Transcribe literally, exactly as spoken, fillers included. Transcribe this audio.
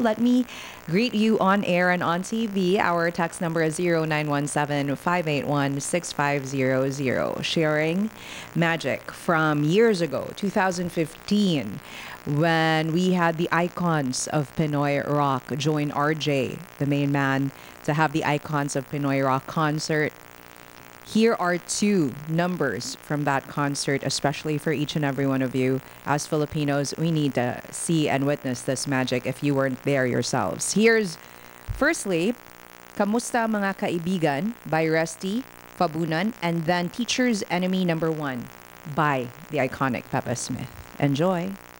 let me greet you on air and on T V. Our text number is zero nine one seven, five eight one, six five zero zero. Sharing magic from years ago, two thousand fifteen, when we had the icons of Pinoy rock join R J, the main man, to have the icons of Pinoy rock concert. Here are two numbers from that concert, especially for each and every one of you. As Filipinos, we need to see and witness this magic if you weren't there yourselves. Here's, firstly, Kamusta Mga Kaibigan by Rusty Fabunan, and then Teacher's Enemy Number One by the iconic Peppa Smith. Enjoy!